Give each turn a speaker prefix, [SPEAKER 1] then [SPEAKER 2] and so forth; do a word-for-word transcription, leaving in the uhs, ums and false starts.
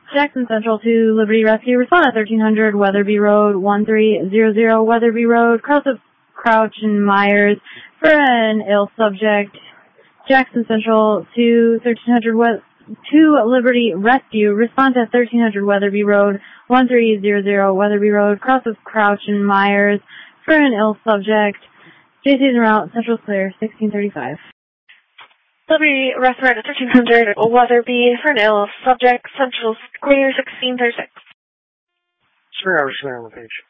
[SPEAKER 1] Jackson Central to Liberty Rescue. Respond at thirteen hundred Weatherby Road, one three zero zero Weatherby Road, cross of Crouch and Myers for an ill subject. Jackson Central to thirteen hundred West to Liberty Rescue. Respond at thirteen hundred Weatherby Road, one three zero zero Weatherby Road, cross of Crouch and Myers for an ill subject. J C's en route, Central clear, sixteen thirty-five.
[SPEAKER 2] Liberty Rescue at thirteen hundred Weatherby for an ill subject, Central clear, sixteen thirty-six.
[SPEAKER 3] Three hours clear on the page.